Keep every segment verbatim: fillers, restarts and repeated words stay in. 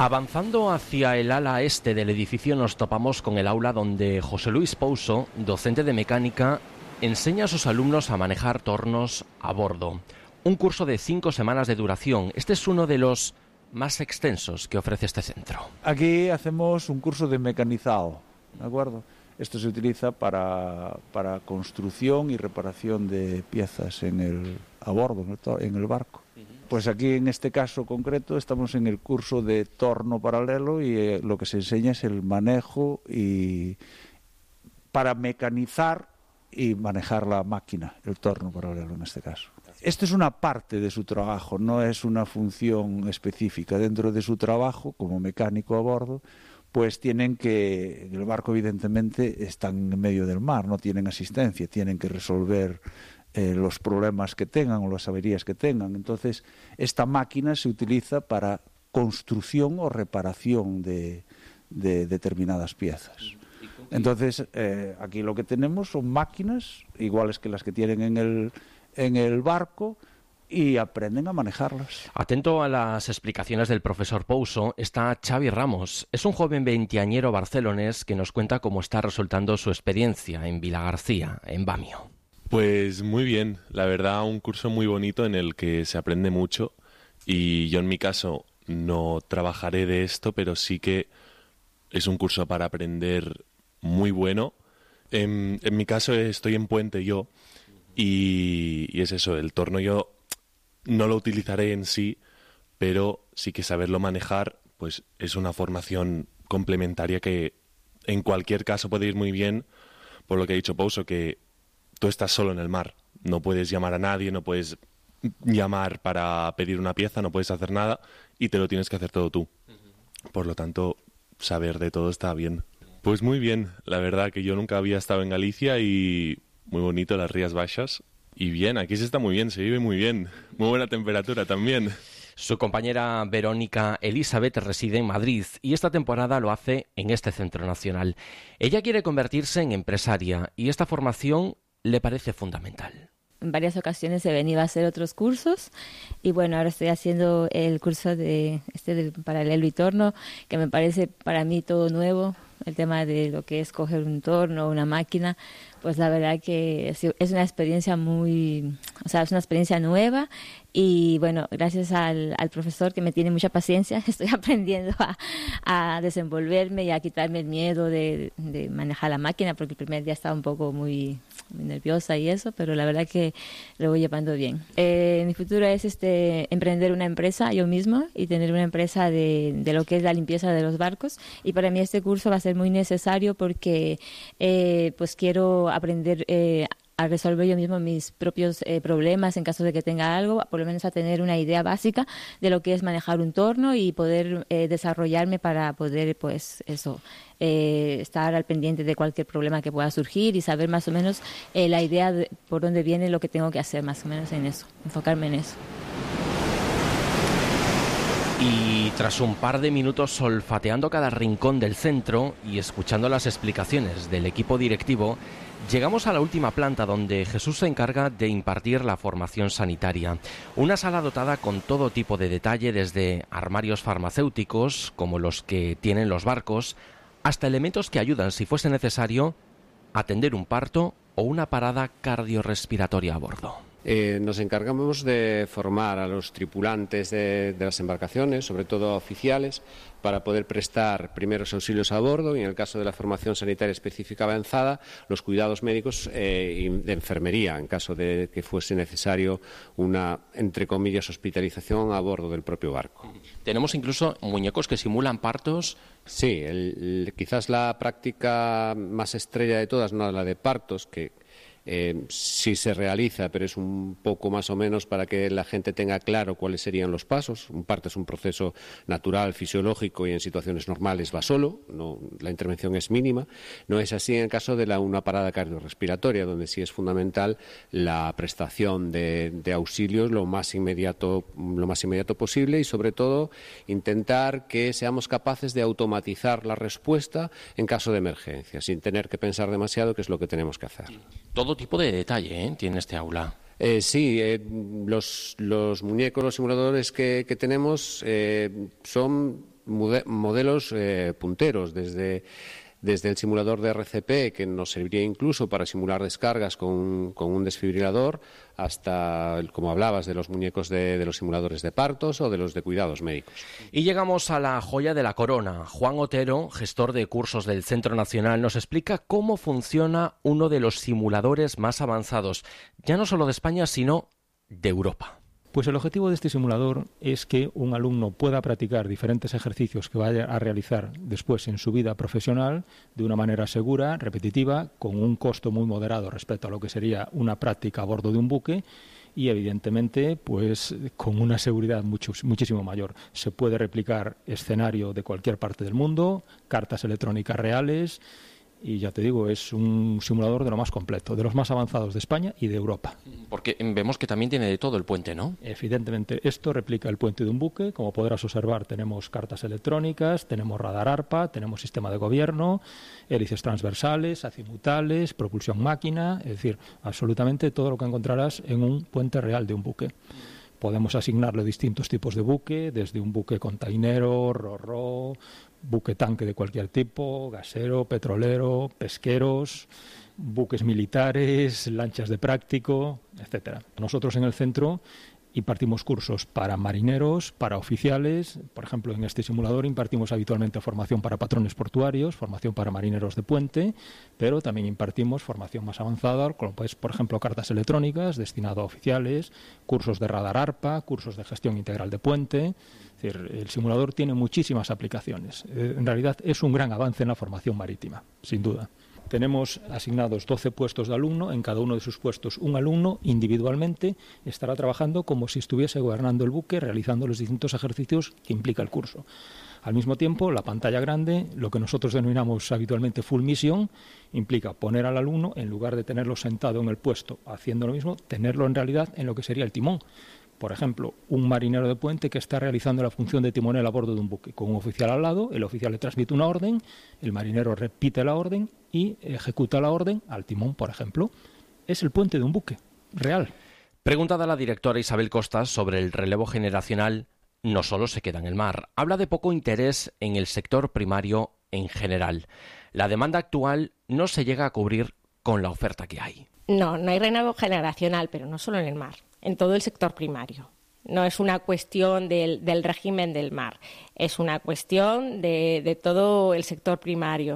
Avanzando hacia el ala este del edificio nos topamos con el aula donde José Luis Pouso, docente de mecánica, enseña a sus alumnos a manejar tornos a bordo. Un curso de cinco semanas de duración. Este es uno de los más extensos que ofrece este centro. Aquí hacemos un curso de mecanizado, ¿de acuerdo? Esto se utiliza para, para construcción y reparación de piezas en el, a bordo, en el barco. Pues aquí en este caso concreto estamos en el curso de torno paralelo y eh, lo que se enseña es el manejo y para mecanizar y manejar la máquina, el torno paralelo en este caso. Esto es una parte de su trabajo, no es una función específica. Dentro de su trabajo, como mecánico a bordo, pues tienen que, el barco evidentemente están en medio del mar, no tienen asistencia, tienen que resolver eh, los problemas que tengan o las averías que tengan. Entonces, esta máquina se utiliza para construcción o reparación de, de determinadas piezas. Entonces, eh, aquí lo que tenemos son máquinas iguales que las que tienen en el, en el barco, y aprenden a manejarlas. Atento a las explicaciones del profesor Pouso está Xavi Ramos. Es un joven veinteañero barcelonés que nos cuenta cómo está resultando su experiencia en Vilagarcía, en Bamio. Pues muy bien, la verdad, un curso muy bonito en el que se aprende mucho, y yo en mi caso no trabajaré de esto, pero sí que es un curso para aprender muy bueno. En, en mi caso estoy en puente yo, y, y es eso, el torno yo no lo utilizaré en sí, pero sí que saberlo manejar pues es una formación complementaria que en cualquier caso puede ir muy bien, por lo que ha dicho Pouso, que tú estás solo en el mar, no puedes llamar a nadie, no puedes llamar para pedir una pieza, no puedes hacer nada y te lo tienes que hacer todo tú. Por lo tanto, saber de todo está bien. Pues muy bien, la verdad que yo nunca había estado en Galicia y muy bonito las Rías Baixas. Y bien, aquí se está muy bien, se vive muy bien. Muy buena temperatura también. Su compañera Verónica Elizabeth reside en Madrid y esta temporada lo hace en este centro nacional. Ella quiere convertirse en empresaria y esta formación le parece fundamental. En varias ocasiones he venido a hacer otros cursos y bueno, ahora estoy haciendo el curso de este del paralelo y torno, que me parece para mí todo nuevo, el tema de lo que es coger un torno, una máquina. Pues la verdad que es una experiencia muy, o sea, es una experiencia nueva y bueno, gracias al, al profesor que me tiene mucha paciencia, estoy aprendiendo a, a desenvolverme y a quitarme el miedo de, de manejar la máquina, porque el primer día estaba un poco muy, muy nerviosa y eso, pero la verdad que lo voy llevando bien. Eh, mi futuro es este emprender una empresa yo misma y tener una empresa de, de lo que es la limpieza de los barcos, y para mí este curso va a ser muy necesario porque eh, pues quiero aprender eh, a resolver yo mismo mis propios eh, problemas en caso de que tenga algo, por lo menos a tener una idea básica de lo que es manejar un torno y poder eh, desarrollarme para poder, pues, eso, eh, estar al pendiente de cualquier problema que pueda surgir y saber más o menos eh, la idea de por dónde viene lo que tengo que hacer, más o menos en eso, enfocarme en eso. Y tras un par de minutos olfateando cada rincón del centro y escuchando las explicaciones del equipo directivo, llegamos a la última planta donde Jesús se encarga de impartir la formación sanitaria. Una sala dotada con todo tipo de detalle, desde armarios farmacéuticos, como los que tienen los barcos, hasta elementos que ayudan, si fuese necesario, a atender un parto o una parada cardiorrespiratoria a bordo. Eh, nos encargamos de formar a los tripulantes de, de las embarcaciones, sobre todo a oficiales, para poder prestar primeros auxilios a bordo y, en el caso de la formación sanitaria específica avanzada, los cuidados médicos eh, y de enfermería, en caso de que fuese necesario una, entre comillas, hospitalización a bordo del propio barco. Tenemos incluso muñecos que simulan partos. Sí, el, el, quizás la práctica más estrella de todas, no la de partos, que Eh, sí se realiza, pero es un poco más o menos para que la gente tenga claro cuáles serían los pasos. Un parto es un proceso natural, fisiológico, y en situaciones normales va solo, no, la intervención es mínima. No es así en el caso de la, una parada cardiorrespiratoria, donde sí es fundamental la prestación de, de auxilios lo más inmediato, lo más inmediato posible, y sobre todo intentar que seamos capaces de automatizar la respuesta en caso de emergencia, sin tener que pensar demasiado qué es lo que tenemos que hacer. Todo tipo de detalle, ¿eh?, tiene este aula. Eh, sí, eh, los, los muñecos, los simuladores que, que tenemos eh, son modelos eh, punteros, desde, desde el simulador de R C P, que nos serviría incluso para simular descargas con, con un desfibrilador, hasta, como hablabas, de los muñecos de, de los simuladores de partos o de los de cuidados médicos. Y llegamos a la joya de la corona. Juan Otero, gestor de cursos del Centro Nacional, nos explica cómo funciona uno de los simuladores más avanzados, ya no solo de España, sino de Europa. Pues el objetivo de este simulador es que un alumno pueda practicar diferentes ejercicios que vaya a realizar después en su vida profesional de una manera segura, repetitiva, con un costo muy moderado respecto a lo que sería una práctica a bordo de un buque y, evidentemente, pues con una seguridad mucho, muchísimo mayor. Se puede replicar escenario de cualquier parte del mundo, cartas electrónicas reales. Y ya te digo, es un simulador de lo más completo, de los más avanzados de España y de Europa. Porque vemos que también tiene de todo el puente, ¿no? Evidentemente, esto replica el puente de un buque. Como podrás observar, tenemos cartas electrónicas, tenemos radar ARPA, tenemos sistema de gobierno, hélices transversales, azimutales, propulsión máquina, es decir, absolutamente todo lo que encontrarás en un puente real de un buque. Podemos asignarle distintos tipos de buque, desde un buque containero, ro-ro, buque tanque de cualquier tipo, gasero, petrolero, pesqueros, buques militares, lanchas de práctico, etcétera. Nosotros en el centro impartimos cursos para marineros, para oficiales. Por ejemplo, en este simulador impartimos habitualmente formación para patrones portuarios, formación para marineros de puente, pero también impartimos formación más avanzada, como pues, por ejemplo, cartas electrónicas destinado a oficiales, cursos de radar ARPA, cursos de gestión integral de puente. Es decir, el simulador tiene muchísimas aplicaciones. En realidad es un gran avance en la formación marítima, sin duda. Tenemos asignados doce puestos de alumno. En cada uno de sus puestos un alumno individualmente estará trabajando como si estuviese gobernando el buque, realizando los distintos ejercicios que implica el curso. Al mismo tiempo, la pantalla grande, lo que nosotros denominamos habitualmente full mission, implica poner al alumno, en lugar de tenerlo sentado en el puesto haciendo lo mismo, tenerlo en realidad en lo que sería el timón. Por ejemplo, un marinero de puente que está realizando la función de timonel a bordo de un buque. Con un oficial al lado, el oficial le transmite una orden, el marinero repite la orden y ejecuta la orden al timón, por ejemplo. Es el puente de un buque, real. Preguntada a la directora Isabel Costas sobre el relevo generacional, no solo se queda en el mar. Habla de poco interés en el sector primario en general. La demanda actual no se llega a cubrir con la oferta que hay. No, no hay relevo generacional, pero no solo en el mar, en todo el sector primario. No es una cuestión del, del régimen del mar, es una cuestión de, de todo el sector primario.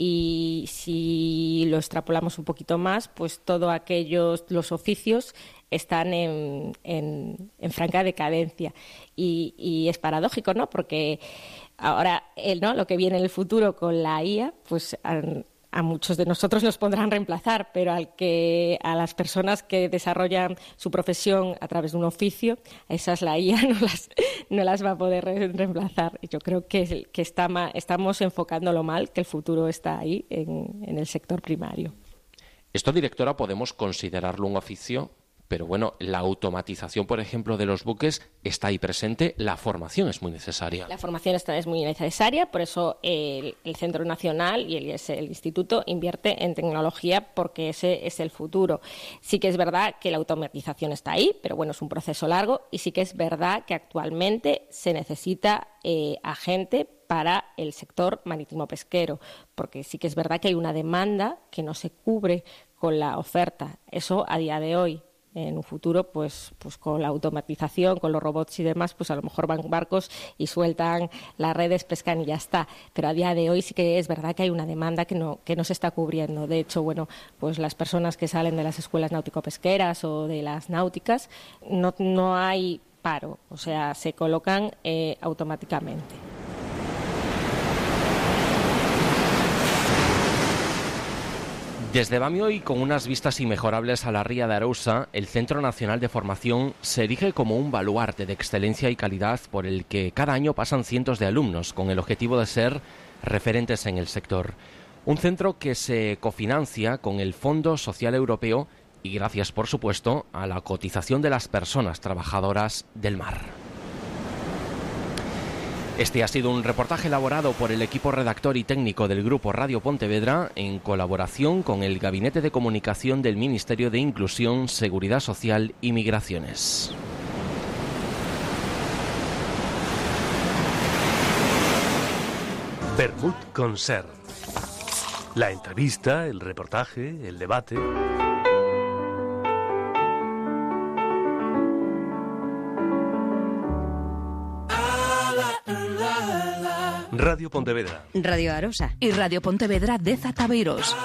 Y si lo extrapolamos un poquito más, pues todos aquellos, los oficios están en, en, en franca decadencia. Y, y es paradójico, ¿no? Porque ahora, el, ¿no? lo que viene en el futuro con la I A, pues han, a muchos de nosotros nos podrán reemplazar, pero al que, a las personas que desarrollan su profesión a través de un oficio, esas la I A no las, no las va a poder re- reemplazar. Yo creo que, que está ma, estamos enfocándolo mal, que el futuro está ahí en, en el sector primario. Esto, directora, podemos considerarlo un oficio, pero bueno, la automatización, por ejemplo, de los buques está ahí presente, la formación es muy necesaria. La formación está, es muy necesaria, por eso el, el Centro Nacional y el, el Instituto invierte en tecnología porque ese es el futuro. Sí que es verdad que la automatización está ahí, pero bueno, es un proceso largo y sí que es verdad que actualmente se necesita eh, a gente para el sector marítimo pesquero, porque sí que es verdad que hay una demanda que no se cubre con la oferta. Eso a día de hoy. En un futuro, pues, pues con la automatización, con los robots y demás, pues a lo mejor van barcos y sueltan las redes, pescan y ya está. Pero a día de hoy sí que es verdad que hay una demanda que no, que no se está cubriendo. De hecho, bueno, pues las personas que salen de las escuelas náutico-pesqueras o de las náuticas, no, no hay paro, o sea, se colocan eh, automáticamente. Desde Bamio y con unas vistas inmejorables a la ría de Arousa, el Centro Nacional de Formación se erige como un baluarte de excelencia y calidad por el que cada año pasan cientos de alumnos con el objetivo de ser referentes en el sector. Un centro que se cofinancia con el Fondo Social Europeo y gracias, por supuesto, a la cotización de las personas trabajadoras del mar. Este ha sido un reportaje elaborado por el equipo redactor y técnico del Grupo Radio Pontevedra en colaboración con el Gabinete de Comunicación del Ministerio de Inclusión, Seguridad Social y Migraciones. Vermut con Ser. La entrevista, el reportaje, el debate. Radio Pontevedra. Radio Arosa. Y Radio Pontevedra de Zataveiros.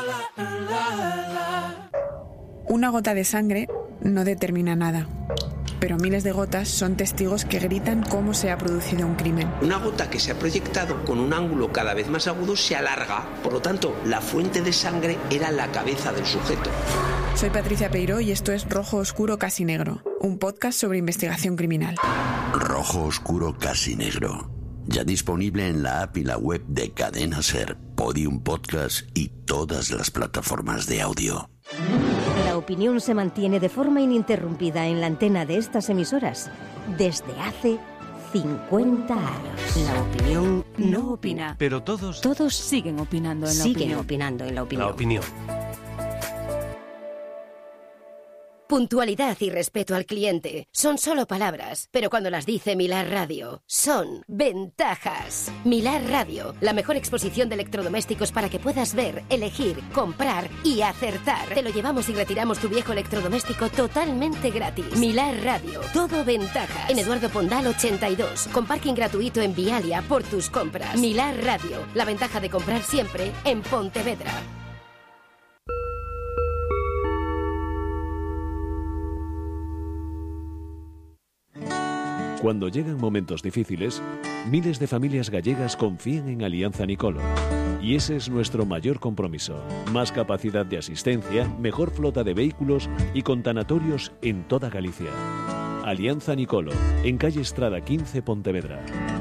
Una gota de sangre no determina nada, pero miles de gotas son testigos que gritan cómo se ha producido un crimen. Una gota que se ha proyectado con un ángulo cada vez más agudo se alarga, por lo tanto, la fuente de sangre era la cabeza del sujeto. Soy Patricia Peiró y esto es Rojo Oscuro Casi Negro, un podcast sobre investigación criminal. Rojo Oscuro Casi Negro, ya disponible en la app y la web de Cadena Ser, Podium Podcast y todas las plataformas de audio. La opinión se mantiene de forma ininterrumpida en la antena de estas emisoras desde hace cincuenta años. La opinión no opina. Pero todos... Todos siguen opinando en la Siguen opinión. opinando en la opinión. La opinión. Puntualidad y respeto al cliente son solo palabras, pero cuando las dice Milar Radio, son ventajas. Milar Radio, la mejor exposición de electrodomésticos para que puedas ver, elegir, comprar y acertar. Te lo llevamos y retiramos tu viejo electrodoméstico totalmente gratis. Milar Radio, todo ventajas. En Eduardo Pondal ochenta y dos, con parking gratuito en Vialia por tus compras. Milar Radio, la ventaja de comprar siempre en Pontevedra. Cuando llegan momentos difíciles, miles de familias gallegas confían en Alianza Nicolo. Y ese es nuestro mayor compromiso. Más capacidad de asistencia, mejor flota de vehículos y con tanatorios en toda Galicia. Alianza Nicolo, en calle Estrada quince, Pontevedra.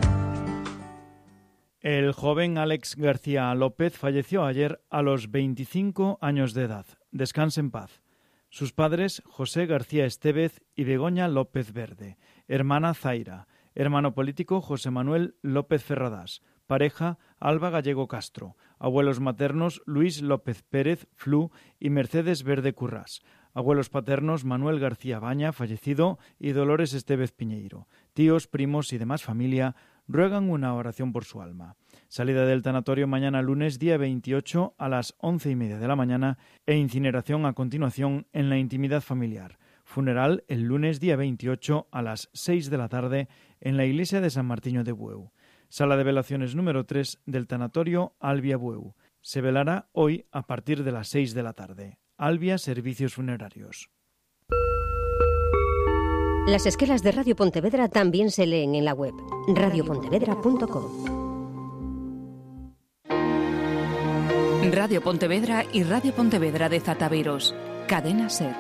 El joven Alex García López falleció ayer a los veinticinco años de edad. Descanse en paz. Sus padres, José García Estevez y Begoña López Verde. Hermana Zaira. Hermano político, José Manuel López Ferradas. Pareja, Alba Gallego Castro. Abuelos maternos, Luis López Pérez Flu y Mercedes Verde Currás. Abuelos paternos, Manuel García Baña, fallecido, y Dolores Estevez Piñeiro. Tíos, primos y demás familia ruegan una oración por su alma. Salida del tanatorio mañana lunes, día veintiocho, a las once y media de la mañana, e incineración a continuación en la intimidad familiar. Funeral el lunes, día veintiocho, a las seis de la tarde, en la iglesia de San Martiño de Bueu. Sala de velaciones número tres del tanatorio Albia Bueu. Se velará hoy a partir de las seis de la tarde. Albia Servicios Funerarios. Las esquelas de Radio Pontevedra también se leen en la web radio pontevedra punto com. Radio Pontevedra y Radio Pontevedra de Zataveiros. Cadena Ser.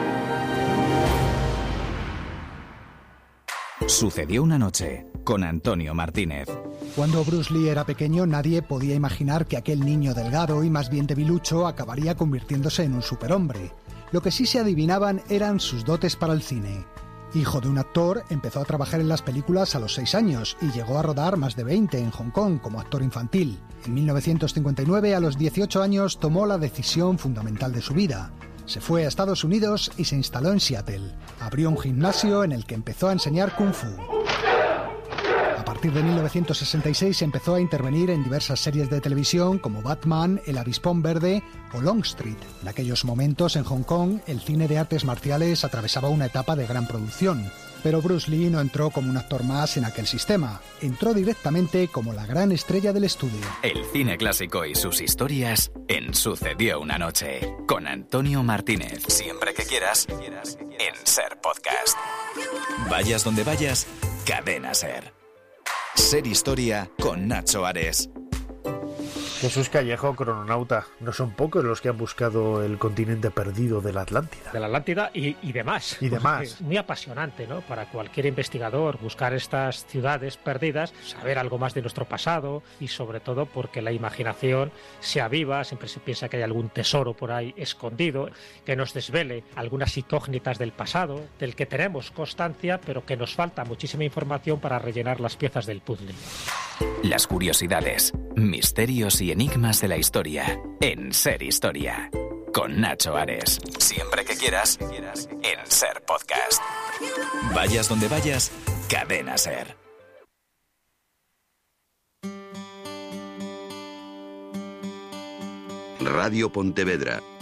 Sucedió una noche con Antonio Martínez. Cuando Bruce Lee era pequeño, nadie podía imaginar que aquel niño delgado y más bien debilucho acabaría convirtiéndose en un superhombre. Lo que sí se adivinaban eran sus dotes para el cine. Hijo de un actor, empezó a trabajar en las películas a los seis años y llegó a rodar más de veinte en Hong Kong como actor infantil. En mil novecientos cincuenta y nueve, a los dieciocho años, tomó la decisión fundamental de su vida. Se fue a Estados Unidos y se instaló en Seattle. Abrió un gimnasio en el que empezó a enseñar Kung Fu. A partir de mil novecientos sesenta y seis empezó a intervenir en diversas series de televisión como Batman, El Avispón Verde o Longstreet. En aquellos momentos en Hong Kong el cine de artes marciales atravesaba una etapa de gran producción. Pero Bruce Lee no entró como un actor más en aquel sistema. Entró directamente como la gran estrella del estudio. El cine clásico y sus historias en Sucedió una noche con Antonio Martínez. Siempre que quieras, en Ser Podcast. Vayas donde vayas, Cadena Ser. Ser Historia con Nacho Ares. Jesús Callejo, crononauta. No son pocos los que han buscado el continente perdido de la Atlántida. De la Atlántida y, y demás. Y demás. Es muy apasionante, ¿no? Para cualquier investigador buscar estas ciudades perdidas, saber algo más de nuestro pasado y sobre todo porque la imaginación se aviva, siempre se piensa que hay algún tesoro por ahí escondido, que nos desvele algunas incógnitas del pasado, del que tenemos constancia, pero que nos falta muchísima información para rellenar las piezas del puzzle. Las curiosidades, misterios y enigmas de la historia en Ser Historia con Nacho Ares. Siempre que quieras, en Ser Podcast. Vayas donde vayas, Cadena Ser. Radio Pontevedra,